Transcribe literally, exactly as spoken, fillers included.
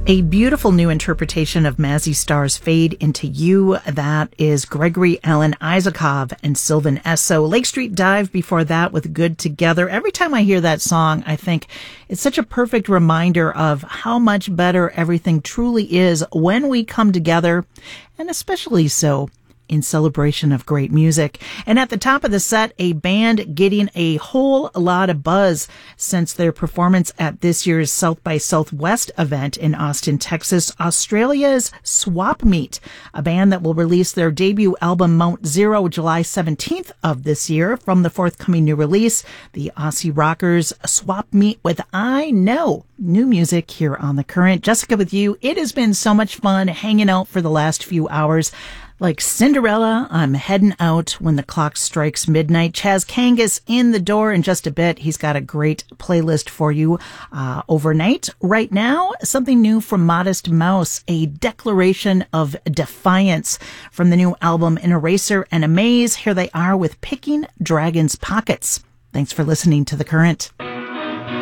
A beautiful new interpretation of Mazzy Star's Fade Into You. That is Gregory Alan Isakov and Sylvan Esso. Lake Street Dive before that with Good Together. Every time I hear that song, I think it's such a perfect reminder of how much better everything truly is when we come together, and especially so in celebration of great music. And at the top of the set, a band getting a whole lot of buzz since their performance at this year's South by Southwest event in Austin, Texas, Australia's Swap Meet, a band that will release their debut album Mount Zero July seventeenth of this year. From the forthcoming new release, the Aussie rockers Swap Meet with I Know. New music here on The Current. Jessica with you. It has been so much fun hanging out for the last few hours. Like Cinderella, I'm heading out when the clock strikes midnight. Chaz Kangas in the door in just a bit. He's got a great playlist for you uh, overnight. Right now, something new from Modest Mouse, a declaration of defiance from the new album An Eraser and a Maze. Here they are with Picking Dragon's Pockets. Thanks for listening to The Current.